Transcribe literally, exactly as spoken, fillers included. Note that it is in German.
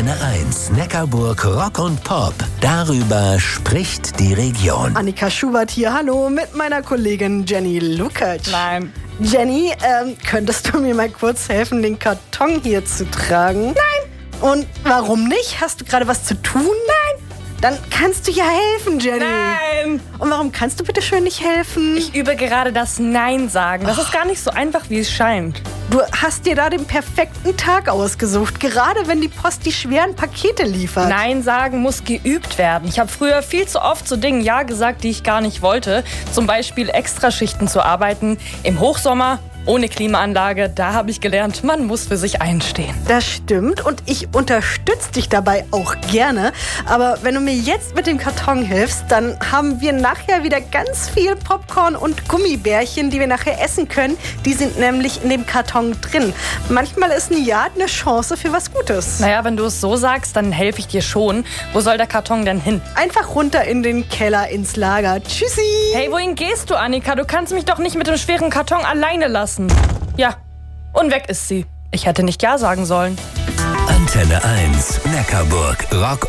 Antenne eins, Neckarburg Rock und Pop. Darüber spricht die Region. Annika Schubert hier, hallo, mit meiner Kollegin Jenny Lukacs. Nein. Jenny, ähm, könntest du mir mal kurz helfen, den Karton hier zu tragen? Nein. Und warum nicht? Hast du gerade was zu tun? Nein. Dann kannst du ja helfen, Jenny. Nein. Und warum kannst du bitte schön nicht helfen? Ich übe gerade das Nein sagen. Das ist gar nicht so einfach, wie es scheint. Du hast dir da den perfekten Tag ausgesucht, gerade wenn die Post die schweren Pakete liefert. Nein sagen muss geübt werden. Ich habe früher viel zu oft zu Dingen Ja gesagt, die ich gar nicht wollte. Zum Beispiel Extraschichten zu arbeiten im Hochsommer. Ohne Klimaanlage, da habe ich gelernt, man muss für sich einstehen. Das stimmt und ich unterstütze dich dabei auch gerne. Aber wenn du mir jetzt mit dem Karton hilfst, dann haben wir nachher wieder ganz viel Popcorn und Gummibärchen, die wir nachher essen können. Die sind nämlich in dem Karton drin. Manchmal ist ein Ja eine Chance für was Gutes. Naja, wenn du es so sagst, dann helfe ich dir schon. Wo soll der Karton denn hin? Einfach runter in den Keller ins Lager. Tschüssi! Hey, wohin gehst du, Annika? Du kannst mich doch nicht mit dem schweren Karton alleine lassen. Ja, und weg ist sie. Ich hätte nicht Ja sagen sollen. Antenne eins, Neckarburg Rock